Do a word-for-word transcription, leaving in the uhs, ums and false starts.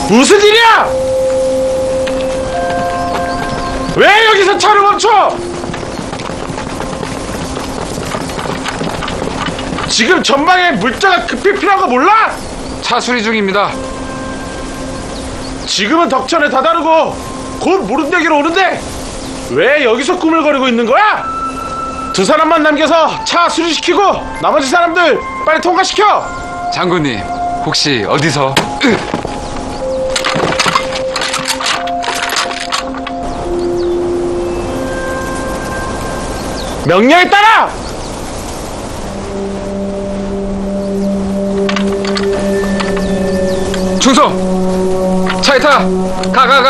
무슨 일이야? 왜 여기서 차를 멈춰? 지금 전방에 물자가 급히 필요한 거 몰라? 차 수리 중입니다. 지금은 덕천에 다다르고 곧 모른대기로 오는데 왜 여기서 꾸물거리고 있는 거야? 두 사람만 남겨서 차 수리시키고 나머지 사람들 빨리 통과시켜. 장군님, 혹시 어디서? 명령에 따라! 충성! 차에 타! 가, 가, 가!